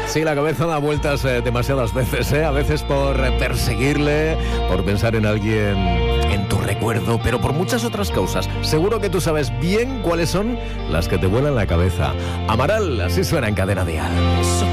Sí, la cabeza da vueltas demasiadas veces, a veces por perseguirle, por pensar en alguien en tu recuerdo, pero por muchas otras causas. Seguro que tú sabes bien cuáles son las que te vuelan la cabeza. Amaral, así suena en Cadena Dial.